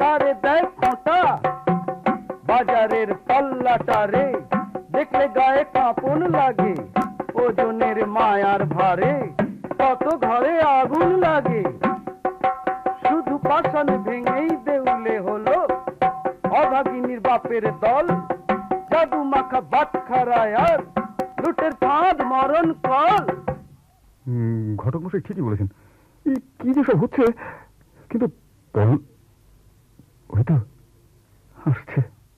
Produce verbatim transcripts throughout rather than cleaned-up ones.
তারে দেয় খোঁটা বাজারের পাল্লাটা রে দেখলে গায়ে কাঁপন লাগে ওজনের মায়ার ভারে কত ঘরে আগুন লাগে শুধু পাষাণ ভেঙেই দেউলে হলো অভাগিনীর বাপের দল জাদু মাখা বাটখারায় আর লুটের ফাঁদ মরণ কল। ঘটক মশাই ঠিকই বলেছেন, কি যে সব হচ্ছে। কিন্তু ওই তো আসছে।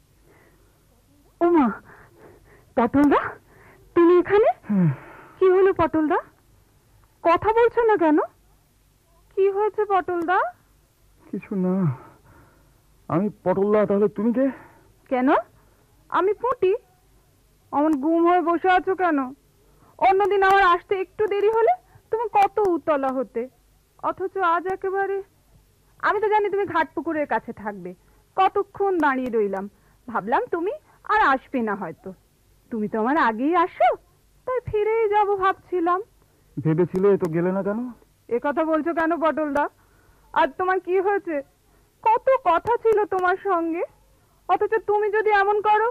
ওমা, পটলদা তুমি এখানে? কি হলো পটলদা, কথা বলছো না কেন? কি হয়েছে পটলদা? কিছু না। আমি পটলদা, তাহলে তুমি কে? কেন আমি পুঁটি? অমন গুম হয়ে বসে আছো কেন? অন্যদিন আমার আসতে একটু দেরি হলে তুমি কত উতলা হতে, অথচ আজ একেবারে। আমি তো জানি তুমি ঘাট পুকুরের কাছে থাকবে, কতক্ষণ দাঁড়িয়ে রইলাম, ভাবলাম তুমি আর আসবে না হয়তো। তুমি তো আমার আগেই আসো, তাই ফিরেই যাব ভাবছিলাম। ভেবেছিলে তো গেলে না কেন? এ কথা বলছো কেন পটলদা? আজ তোমার কি হয়েছে? কত কথা ছিল তোমার সঙ্গে, অথচ তুমি যদি এমন করো।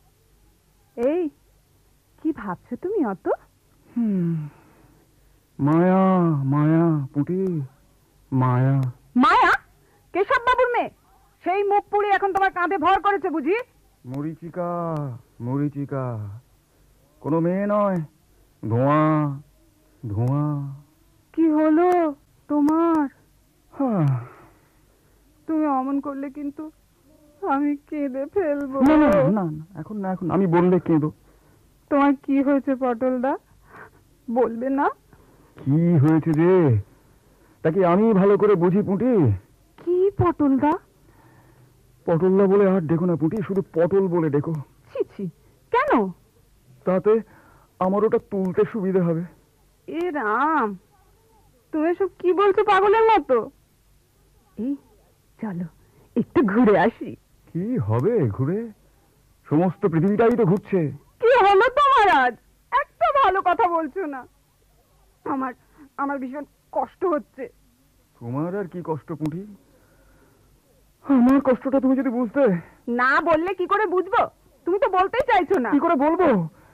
এই কি ভাবছো তুমি অত? হুম মায়া মায়া পুঁটি, মায়া। মায়া? কেশব বাবুর মেয়ে? সেই মুখ পুড়ে এখন তোমার কাঁধে ভর করেছে বুঝি? মরিচিকা, মরিচিকা, কোনো মেয়ে নয়, ধোঁয়া ধোঁয়া। কি হলো তোমার? হ্যাঁ, তুমি অমন করলে কিন্তু আমি কেঁদে ফেলবো। না না না, এখন না, এখন আমি বললে কেঁদো। তোমার কি হয়েছে পটলদা, বলবে না? কি হয়েছে যে তাকে আমি ভালো করে বুঝি পুঁটি। কি পটলদা? পটলদা বলে আর দেখো না পুঁটি, শুধু পটল বলে দেখো। ছি ছি, কেন? তাতে আমার ওটা তুলতে সুবিধা হবে। এ রাম, তুমি সব কি বলছো পাগলের মতো? এই চলো একটু ঘুরে আসি। কি হবে ঘুরে? সমস্ত পৃথিবীটাই তো ঘুরছে। কি হলো তোমার আজ? একটা ভালো কথা বলছো না। আমার আমার ভীষণ কষ্ট হচ্ছে। তোমার আর কি কষ্ট পুঁটি? আমার কষ্টটা তুমি যদি বুঝতে। না বললে কি করে বুঝবো? তুমি তো বলতেই চাইছো না। কি করে বলবো?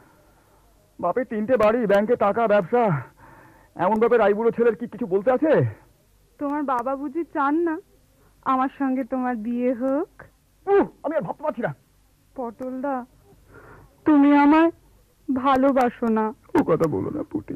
বাপের তিনটে বাড়ি, ব্যাংকে টাকা, ব্যবসা, এমন ভাবে রাইবুড়ো ছেলের কি কিছু বলতে আছে? তোমার বাবা বুঝি চান না আমার সঙ্গে তোমার বিয়ে হোক? আমি আর ভাবতে পারছি না। পটলদা, তুমি আমায় ভালোবাসো না? ও কথা বলো না পুটি,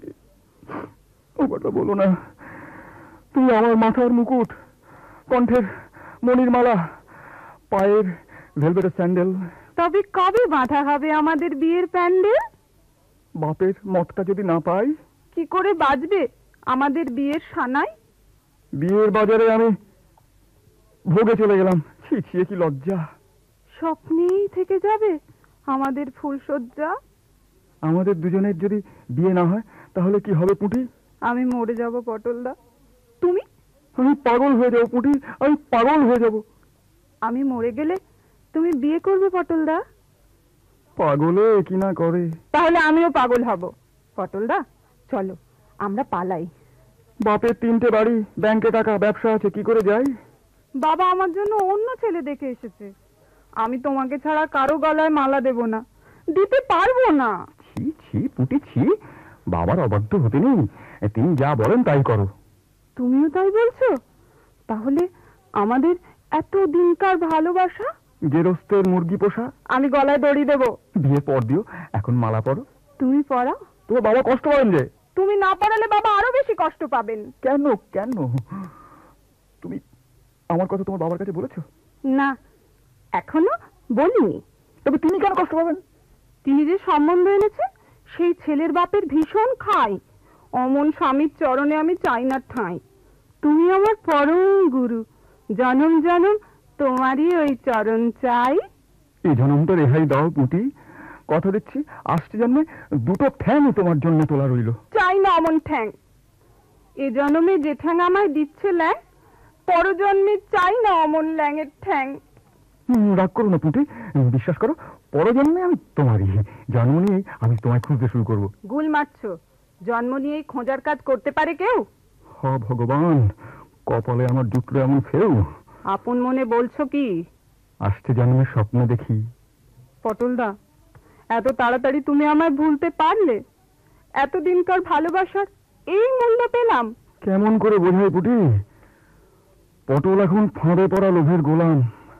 ও কথা বলো না। তুমি আমার মাথার মুকুট, কণ্ঠের মণির মালা, পায়ের ভেলভেটের স্যান্ডেল। তবে কবে বাঁধা হবে আমাদের বিয়ের প্যান্ডেল? বাপের মতটা যদি না পাই? কি করে বাজবে আমাদের বিয়ের সানাই? বিয়ের বাজারে আমি ভোগে চলে গেলাম। ছি ছি, কি লজ্জা। স্বপ্নেই থেকে যাবে আমাদের ফুলসজ্জা। আমাদের দুজনের যদি বিয়ে না হয় তাহলে কি হবে পুঁটি? আমি মরে যাব পটলদা। তুমি? আমি পাগল হয়ে যাব পুঁটি, আমি পাগল হয়ে যাব। আমি মরে গেলে তুমি বিয়ে করবে পটলদা? পাগলে কি না করে। তাহলে আমিও পাগল হব। পটলদা চলো আমরা পালাই। বাপের তিনটে বাড়ি, ব্যাংকে টাকা, ব্যবসা আছে, কি করে যাই? বাবা আমার জন্য অন্য ছেলে দেখে এসেছে। আমি তোমাকে ছাড়া কারো গলায় মালা দেব না, দিতে পারবো না। ছি ছি পুঁটি ছি, বাবার অবাধ্য হতে নেই, তিনি যা বলেন তাই করো। তুমিও তাই বলছো? তাহলে আমাদের এত দিনকার ভালোবাসা? গেরস্তের মুরগি পোষা। আমি গলায় দড়ি দেব। বিয়ে পর দিও, এখন মালা পরো। তুমি পড়াও। তোমার বাবা কষ্ট পাবেন যে। তুমি না পড়ালে বাবা আরো বেশি কষ্ট পাবেন। কেন কেন? তুমি আমার কথা তোমার বাবার কাছে বলেছো? না, এখনো বলিনি। তবে তিনি কেন কষ্ট পাবেন? তিনি যে সম্বন্ধ এনেছেন সেই ছেলের বাপের ভীষণ খাই। অমন স্বামীর চরণে আমি চাই না ঠাঁই। তুমি আমার পরম গুরু, জনম জনম তোমারই ওই চরণ চাই। এই জন্মটা রেহাই দাও পুঁটি, কথা দিচ্ছি আসছে জন্মে দুটো ঠ্যাং তোমার জন্য তোলা রইল। চাই না অমন ঠ্যাং। এ জন্মে যে ঠ্যাং আমায় দিচ্ছে ল্যাং, পরজন্মে চাই না অমন ল্যাংয়ের ঠ্যাং। রাগ করো না পুঁটি, বিশ্বাস করো, পরজন্মে আমি তোমারই, জন্ম নিয়েই আমি তোমায় খুঁজতে শুরু করবো। গুল মারছো, জন্ম নিয়েই খোঁজার কাজ করতে পারে কেউ? হ ভগবান, কপালে আমার জুটলো এমন ফেউ। আপন মনে বলছো কি? আসছে জন্মে স্বপ্ন দেখি। পটলদা, এত তাড়াতাড়ি তুমি আমায় ভুলতে পারলে? এতদিনকার ভালোবাসার এই মূল্য পেলাম? কেমন করে বোঝাই পুটি? পটল এখন ফাঁদে পড়া লোভের গোলাম।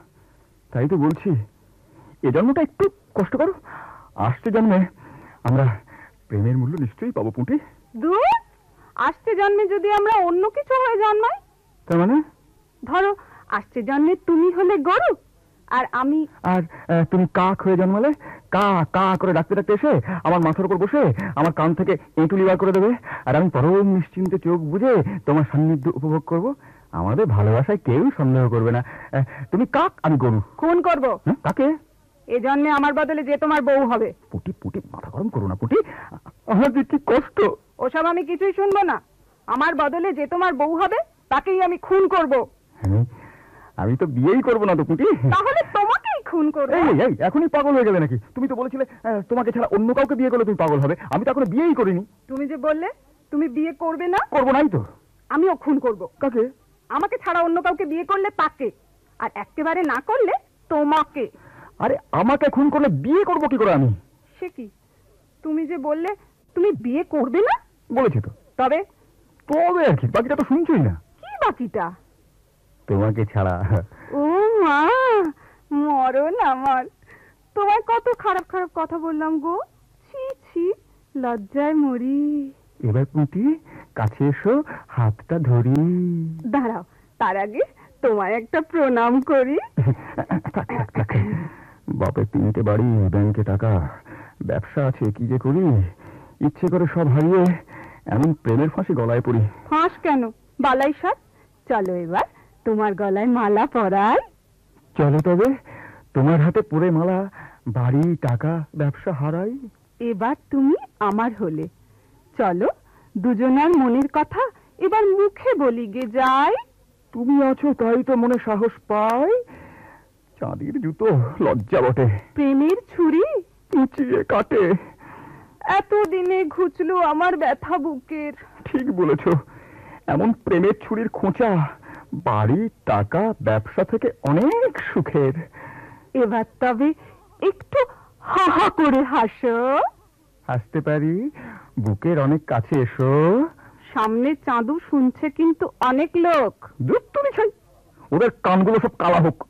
তাই তো বলছি, এ জন্মটা একটু কষ্ট করো, আসছে জন্মে আমরা প্রেমের মূল্য নিশ্চয়ই পাবো পুটি। দূর, আসছে জন্মে যদি আমরা অন্য কিছু হয়ে জন্মাই? তার মানে? ধরো, আসছে জন্মে তুমি হলে গরু আর আমি আর আহ, তুমি কাক হয়ে জন্মালে, কা কা করে ডাকতে ডাকতে এসে আমার মাথার উপর বসে আমার কান থেকে এঁটুলি বার করে দেবে, আর আমি পরম নিশ্চিন্তে চোখ বুজে তোমার সান্নিধ্য উপভোগ করব। আমাদের ভালোবাসায় কেউ সন্দেহ করবে না। আহ, তুমি কাক, আমি গরু। খুন করবো। হ্যাঁ, কাকে? এ জন্মে আমার বদলে যে তোমার বউ হবে। পুটি পুটি মাথা গরম করো না পুটি, আমার যে কি কষ্ট। ওসব আমি কিছুই শুনবো না। আমার বদলে যে তোমার বউ হবে তাকেই আমি খুন করব। আমি আমি তো বিয়েই করবো না তো পুটি। তাহলে তোমাকেই খুন করব। এই এই এখনই পাগল হয়ে গেলে নাকি? তুমি তো বলেছিলে আহ, তোমাকে ছাড়া অন্য কাউকে বিয়ে করলে তুমি পাগল হবে। আমি তো এখনো বিয়েই করিনি। তুমি যে বললে তুমি বিয়ে করবে না, করবো নাই তো। আমিও খুন করব। কাকে? আমাকে ছাড়া অন্য কাউকে বিয়ে করলে তাকে, আর একেবারে না করলে তোমাকে। আরে আমাকে খুন করলে বিয়ে করবো কি করে আমি? সে কি, তুমি যে বললে তুমি বিয়ে করবে না? বলেছি তো। তবে তবে আর কি, বাকিটা তো শুনছই না। কি বাকিটা? তোমাকে ছাড়া। ও মা, মরণ আমার। তোমায় কত খারাপ খারাপ কথা বললাম গো। ছি ছি, লজ্জায় মরি। এবার পুঁটি কাছে এসো, হাতটা ধরি। দাঁড়াও, তার আগে তোমায় একটা প্রণাম করি। থাক, থাক, থাক। বাপের তিনটে বাড়ি, ব্যাংকে টাকা, ব্যবসা আছে, কি যে করি। ইচ্ছে করে সব হারিয়ে এমন প্রেমের ফাঁসি গলায় পড়ি। ফাঁস কেন, বালাই সাত। চলো এবার তোমার গলায় মালা পরাই। চলো তবে, তোমার হাতে পরে মালা, বাড়ি, টাকা, ব্যবসা হারাই। এবার তুমি আমার হলে। চলো, দুজনার মনের কথা এবার মুখে বলি গে যাই। তুমি আছো তাই তো মনে সাহস পাই। চাঁদির জুতো লজ্জা বটে, প্রেমের ছুরি কুচিয়ে কাটে। এতদিনে ঘুচলো আমার ব্যথা বুকের। ঠিক বলেছ, এমন প্রেমের ছুরির খোঁচা বাড়ি, টাকা, ব্যবসা থেকে অনেক সুখের। এবার তবে একটু হা হা করে হাসো। হাসতে পারি, বুকের অনেক কাছে এসো। সামনে চাঁদু শুনছে কিন্তু অনেক লোক। দূর তুমি ছাই, ওদের কানগুলো সব কালা হোক।